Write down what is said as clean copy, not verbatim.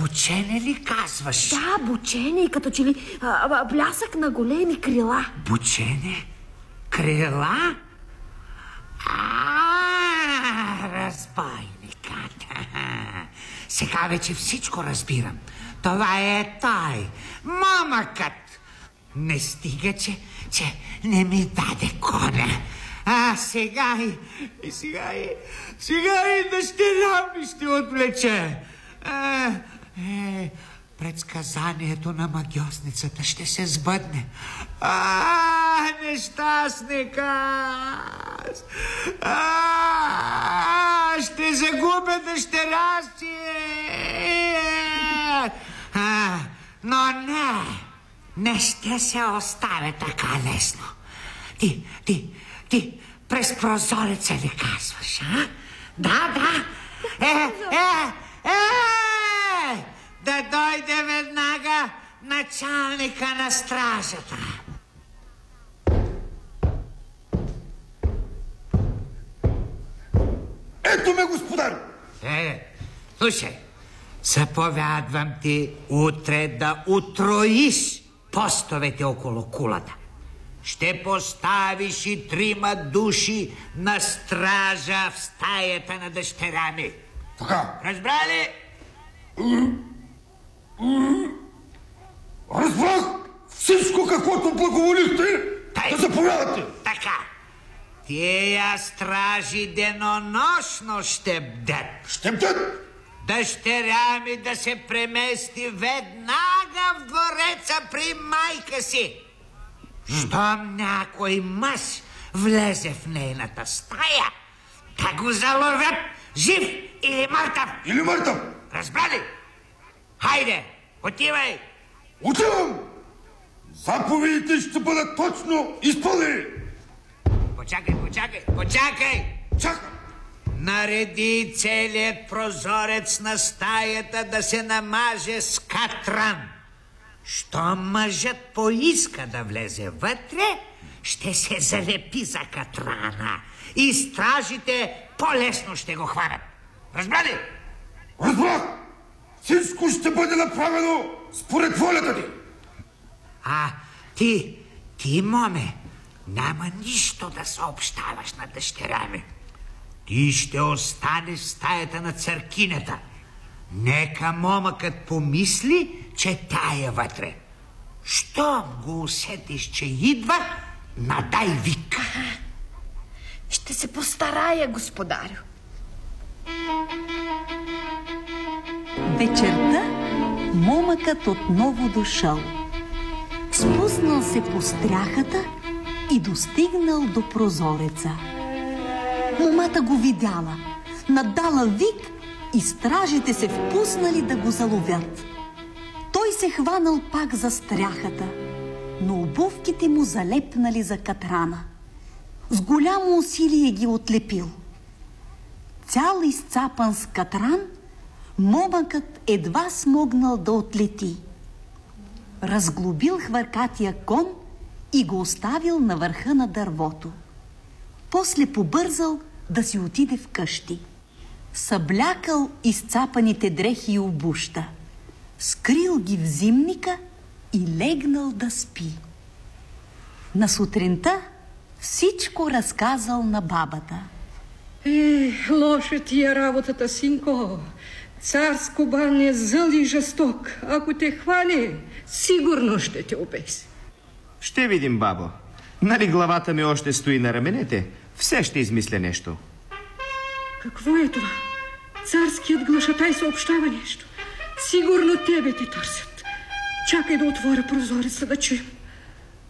Бучене ли казваш? Да, бучене, като че ли блясък на големи крила. Бучене? Крила? Разбойникът. Сега вече всичко разбирам. Това е той, момъкът. Не стига, че не ми даде коня. Сега и дъщеря ми ще отвлече. Предсказанието на магьосницата ще се сбъдне. Нещастника! Ще загубя дъщеря си! Но не ще се оставя така лесно. Ти през прозореца ли казваш, а? Да. Да дойде веднага началника на стражата. Ето ме, господар! Слушай, заповядвам ти утре да утроиш постовете около кулата. Ще поставиш и 3 души на стража в стаята на дъщеря ми. Така. Разбрали? Разбрах всичко, каквото благоволихте. Да заповядате. Така. Тия стражи денонощно ще бдят. Ще бдят? Дъщеря ми да се премести веднага в двореца при майка си. Щом някой мъж влезе в нейната стая, да го заловят жив или мъртъв. Или мъртъв. Разбрали? Хайде, отивай. Отивам. Заповедите ще бъдат точно изпълнени. Почакай. Чакам. Нареди целият прозорец на стаята да се намаже с катран. Щом мъжът поиска да влезе вътре, ще се залепи за катрана и стражите по-лесно ще го хванат. Разбрали? Разбрах! Всичко ще бъде направено според волята ти. Ти, моме, няма нищо да съобщаваш на дъщеря ми. Ти ще останеш в стаята на църкинята. Нека момъкът помисли, че тя е вътре. Щом го усетиш, че идва, надай вик. Ще се постарая, господарю. Вечерта момъкът отново дошъл. Спуснал се по стряхата и достигнал до прозореца. Момата го видяла, надала вик и стражите се впуснали да го заловят. Той се хванал пак за стряхата, но обувките му залепнали за катрана. С голямо усилие ги отлепил. Цял изцапан с катран, момъкът едва смогнал да отлети. Разглобил хвъркатия кон и го оставил на върха на дървото. После побързал да си отиде в къщи. Съблякал изцапаните дрехи и обуща. Скрил ги в зимника и легнал да спи. На сутринта всичко разказал на бабата. Лоша ти е работата, синко. Цар Скобан е зъл и жесток. Ако те хване, сигурно ще те обеси. Ще видим, бабо. Нали главата ми още стои на раменете? Все ще измисля нещо. Какво е това? Царският глашатай съобщава нещо. Сигурно тебе те търсят. Чакай да отворя прозореца да чуем.